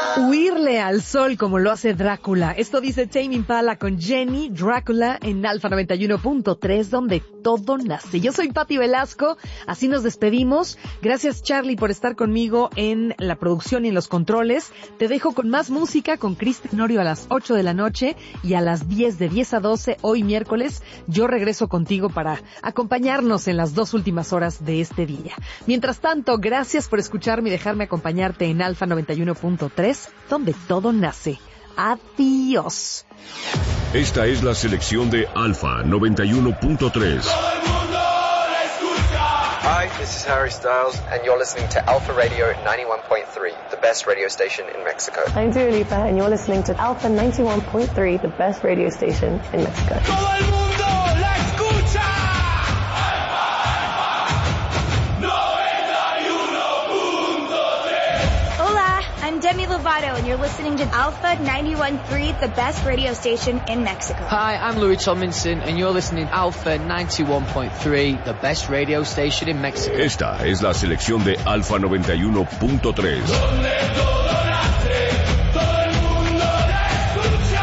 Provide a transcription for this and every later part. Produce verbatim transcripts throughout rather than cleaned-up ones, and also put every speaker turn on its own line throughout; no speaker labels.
Huirle al sol como lo hace Drácula. Esto dice Tame Impala con Jenny Drácula en Alfa noventa y uno punto tres, donde todo nace. Yo soy Pati Velasco, así nos despedimos. Gracias, Charlie, por estar conmigo en la producción y en los controles. Te dejo con más música con Cris Tenorio a las ocho de la noche y a las diez, de diez a doce, hoy miércoles, yo regreso contigo para acompañarnos en las dos últimas horas de este día. Mientras tanto, gracias por escucharme y dejarme acompañarte en Alfa noventa y uno punto tres, donde todo nace. Adiós.
Esta es la selección de Alfa noventa y uno punto tres.
Hi, this is Harry Styles, and you're listening to Alpha Radio ninety-one point three, the best radio station in Mexico.
I'm Dua Lipa, and you're listening to Alpha ninety-one point three, the best radio station in Mexico.
¡Todo el mundo la escucha! noventa y uno punto tres.
Hola, I'm Demi Lovato, and you're listening to Alpha ninety-one point three, the best radio station in Mexico.
Hi, I'm Louis Tomlinson, and you're listening to Alpha ninety-one point three, the best radio station in Mexico.
Esta es la selección de Alfa noventa y uno punto tres.
Donde todo nace, todo el mundo la escucha.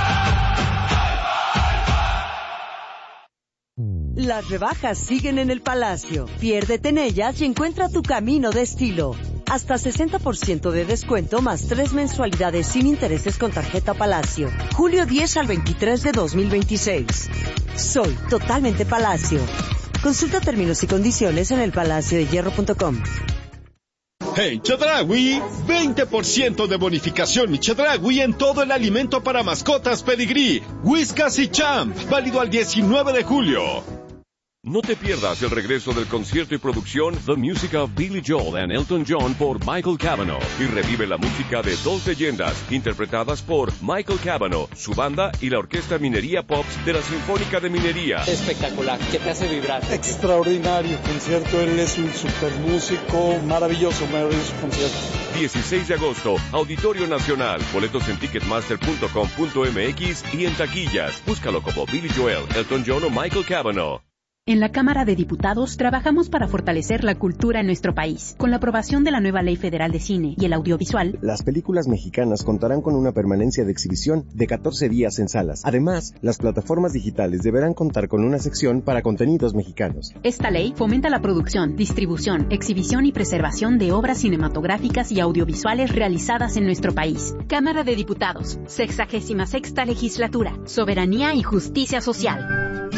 Las rebajas siguen en el Palacio. Piérdete en ellas y encuentra tu camino de estilo. Hasta sesenta por ciento de descuento más tres mensualidades sin intereses con tarjeta Palacio. Julio diez al veintitrés de dos mil veintiséis. Soy totalmente Palacio. Consulta términos y condiciones en el palacio de hierro punto com.
En Chedraui, veinte por ciento de bonificación y Chedraui en todo el alimento para mascotas Pedigree, Whiskas y Champ, válido al diecinueve de julio.
No te pierdas el regreso del concierto y producción The Music of Billy Joel and Elton John por Michael Cavanaugh, y revive la música de dos leyendas interpretadas por Michael Cavanaugh, su banda y la Orquesta Minería Pops de la Sinfónica de Minería.
Espectacular, que te hace vibrar.
Extraordinario concierto, él es un super músico, maravilloso, maravilloso concierto.
dieciséis de agosto, Auditorio Nacional, boletos en ticketmaster punto com punto m x y en taquillas. Búscalo como Billy Joel, Elton John o Michael Cavanaugh.
En la Cámara de Diputados trabajamos para fortalecer la cultura en nuestro país. Con la aprobación de la nueva Ley Federal de Cine y el Audiovisual,
las películas mexicanas contarán con una permanencia de exhibición de catorce días en salas. Además, las plataformas digitales deberán contar con una sección para contenidos mexicanos.
Esta ley fomenta la producción, distribución, exhibición y preservación de obras cinematográficas y audiovisuales realizadas en nuestro país. Cámara de Diputados, sexagésima sexta legislatura, soberanía y justicia social.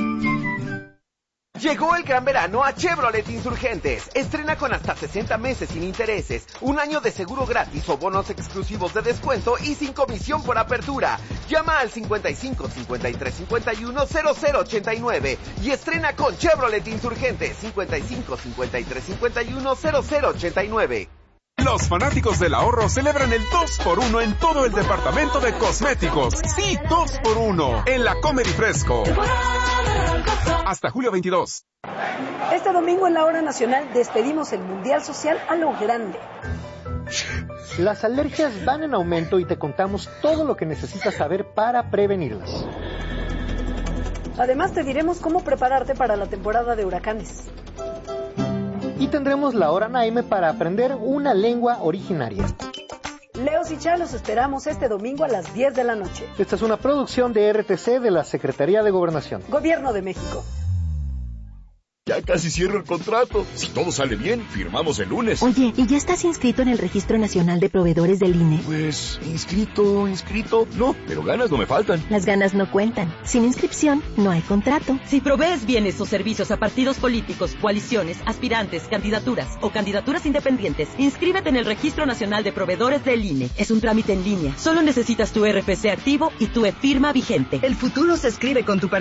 Llegó el gran verano a Chevrolet Insurgentes. Estrena con hasta sesenta meses sin intereses, un año de seguro gratis o bonos exclusivos de descuento y sin comisión por apertura. Llama al cincuenta y cinco, cincuenta y tres, cincuenta y uno, cero cero ochenta y nueve y estrena con Chevrolet Insurgentes cincuenta y cinco, cincuenta y tres, cincuenta y uno, cero cero ochenta y nueve.
Los fanáticos del ahorro celebran el dos por uno en todo el departamento de cosméticos. Sí, dos por uno en la Comedy Fresco. Hasta julio veintidós.
Este domingo en la Hora Nacional despedimos el Mundial Social a lo grande.
Las alergias van en aumento y te contamos todo lo que necesitas saber para prevenirlas.
Además te diremos cómo prepararte para la temporada de huracanes.
Y tendremos la Hora Naime para aprender una lengua originaria.
Leos y Chá los esperamos este domingo a las diez de la noche.
Esta es una producción de R T C de la Secretaría de Gobernación.
Gobierno de México.
Ya casi cierro el contrato. Si todo sale bien, firmamos el lunes.
Oye, ¿y ya estás inscrito en el Registro Nacional de Proveedores del I N E?
Pues, inscrito, inscrito, no, pero ganas no me faltan.
Las ganas no cuentan. Sin inscripción, no hay contrato.
Si provees bienes o servicios a partidos políticos, coaliciones, aspirantes, candidaturas o candidaturas independientes, inscríbete en el Registro Nacional de Proveedores del I N E. Es un trámite en línea. Solo necesitas tu R F C activo y tu e-firma vigente.
El futuro se escribe con tu